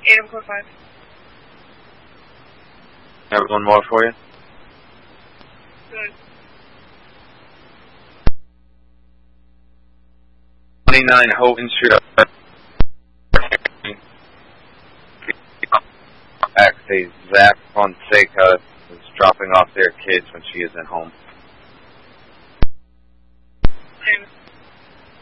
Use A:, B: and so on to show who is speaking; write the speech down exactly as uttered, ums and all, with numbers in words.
A: Adam Core five.
B: I have one more for you.
A: Good.
B: twenty-nine Houghton Street. Say Zach Fonseca is dropping off their kids when she isn't home.
A: And